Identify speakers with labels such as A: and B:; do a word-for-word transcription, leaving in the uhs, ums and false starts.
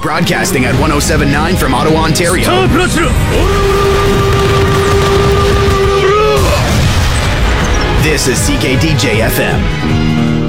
A: Broadcasting at one oh seven point nine from Ottawa, Ontario. This is C K D J F M.